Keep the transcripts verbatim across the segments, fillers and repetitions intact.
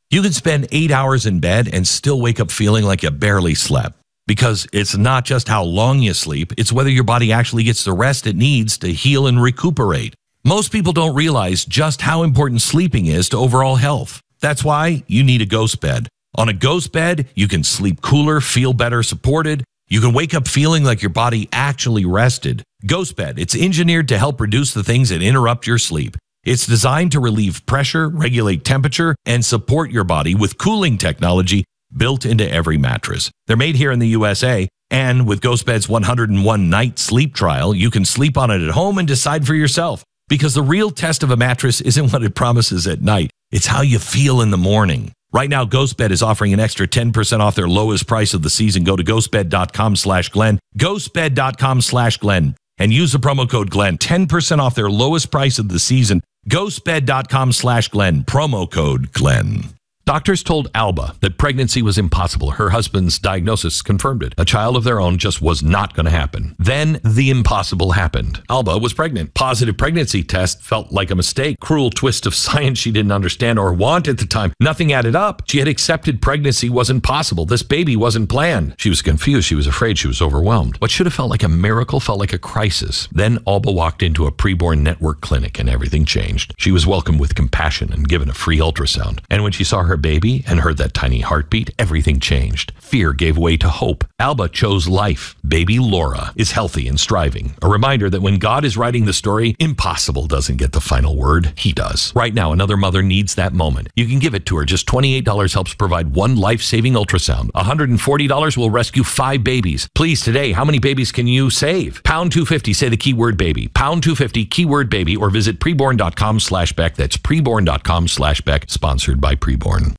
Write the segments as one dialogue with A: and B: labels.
A: You can spend eight hours in bed and still wake up feeling like you barely slept. Because it's not just how long you sleep, it's whether your body actually gets the rest it needs to heal and recuperate. Most people don't realize just how important sleeping is to overall health. That's why you need a Ghost bed. On a Ghost bed, you can sleep cooler, feel better supported. You can wake up feeling like your body actually rested. Ghost bed, it's engineered to help reduce the things that interrupt your sleep. It's designed to relieve pressure, regulate temperature, and support your body with cooling technology built into every mattress. They're made here in the U S A, and with GhostBed's one hundred one night sleep trial, you can sleep on it at home and decide for yourself. Because the real test of a mattress isn't what it promises at night, it's how you feel in the morning. Right now, GhostBed is offering an extra ten percent off their lowest price of the season. Go to ghostbed.com slash Glenn, ghostbed.com slash Glenn, and use the promo code Glenn. ten percent off their lowest price of the season. ghostbed.com slash Glenn, promo code Glenn. Doctors told Alba that pregnancy was impossible. Her husband's diagnosis confirmed it. A child of their own just was not going to happen. Then the impossible happened. Alba was pregnant. Positive pregnancy test felt like a mistake. Cruel twist of science she didn't understand or want at the time. Nothing added up. She had accepted pregnancy wasn't possible. This baby wasn't planned. She was confused. She was afraid. She was overwhelmed. What should have felt like a miracle felt like a crisis. Then Alba walked into a preborn network clinic and everything changed. She was welcomed with compassion and given a free ultrasound. And when she saw her baby and heard that tiny heartbeat, everything changed. Fear gave way to hope. Alba chose life. Baby Laura is healthy and striving. A reminder that when God is writing the story, impossible doesn't get the final word. He does. Right now, another mother needs that moment. You can give it to her. Just twenty-eight dollars helps provide one life-saving ultrasound. one hundred forty dollars will rescue five babies. Please, today, how many babies can you save? Pound two fifty, say the keyword baby. Pound two fifty, keyword baby, or visit preborn.com slash Beck. That's preborn.com slash Beck, sponsored by Preborn.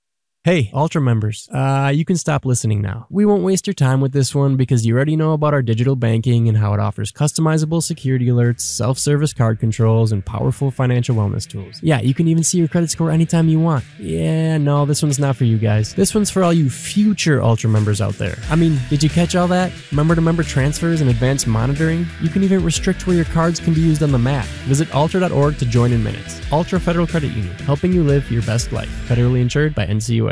B: Hey, Ultra members, uh, you can stop listening now. We won't waste your time with this one because you already know about our digital banking and how it offers customizable security alerts, self-service card controls, and powerful financial wellness tools. Yeah, you can even see your credit score anytime you want. Yeah, no, this one's not for you guys. This one's for all you future Ultra members out there. I mean, did you catch all that? Member-to-member transfers and advanced monitoring? You can even restrict where your cards can be used on the map. Visit ultra dot org to join in minutes. Ultra Federal Credit Union, helping you live your best life. Federally insured by N C U S.